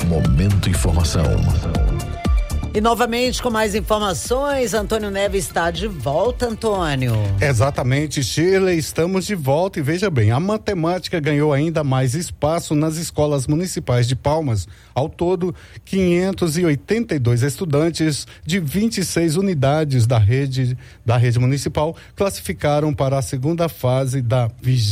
Momento Informação. E novamente com mais informações, Antônio Neves está de volta, Antônio. Exatamente, Shirley, estamos de volta e veja bem, a matemática ganhou ainda mais espaço nas escolas municipais de Palmas. Ao todo, 582 estudantes de 26 unidades da rede municipal classificaram para a segunda fase da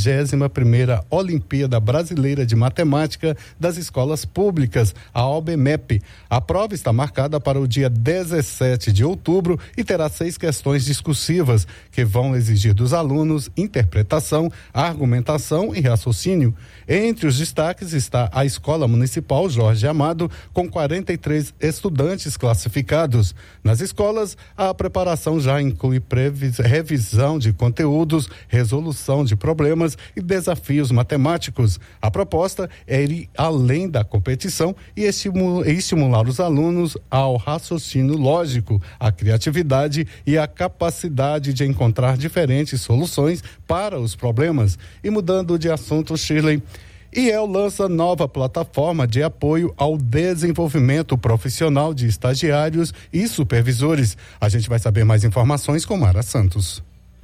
21ª Olimpíada Brasileira de Matemática das Escolas Públicas, a OBMEP. A prova está marcada para o dia 17 de outubro e terá 6 questões discursivas que vão exigir dos alunos interpretação, argumentação e raciocínio. Entre os destaques está a Escola Municipal Jorge Amado, com 43 estudantes classificados. Nas escolas, a preparação já inclui revisão de conteúdos, resolução de problemas e desafios matemáticos. A proposta é ir além da competição e estimular os alunos ao raciocínio lógico, a criatividade e a capacidade de encontrar diferentes soluções para os problemas. E mudando de assunto, Shirley, IEL lança nova plataforma de apoio ao desenvolvimento profissional de estagiários e supervisores. A gente vai saber mais informações com Mara Santos.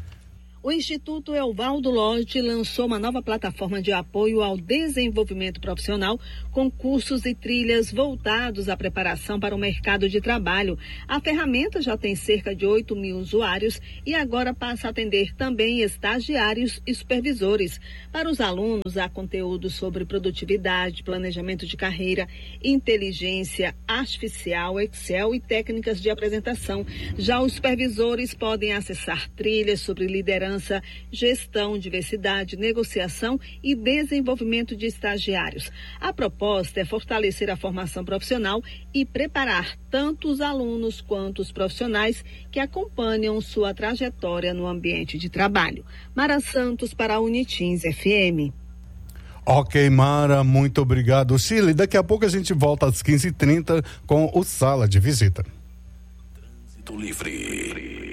O Instituto Evaldo Lodge lançou uma nova plataforma de apoio ao desenvolvimento profissional com cursos e trilhas voltados à preparação para o mercado de trabalho. A ferramenta já tem cerca de 8 mil usuários e agora passa a atender também estagiários e supervisores. Para os alunos, há conteúdo sobre produtividade, planejamento de carreira, inteligência artificial, Excel e técnicas de apresentação. Já os supervisores podem acessar trilhas sobre liderança, gestão, diversidade, negociação e desenvolvimento de estagiários. A proposta é fortalecer a formação profissional e preparar tanto os alunos quanto os profissionais que acompanham sua trajetória no ambiente de trabalho. Mara Santos para a Unitins FM. Ok, Mara, muito obrigado. Shirley, daqui a pouco a gente volta às 15h30 com o Sala de Visita. Trânsito Livre.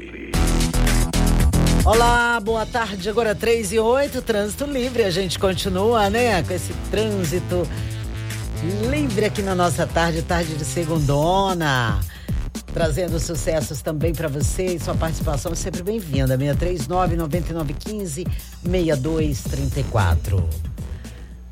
Olá, boa tarde, agora 3h08, trânsito livre, a gente continua, né, com esse trânsito livre aqui na nossa tarde de segundona, trazendo sucessos também para você e sua participação é sempre bem-vinda, 639-9915-6234.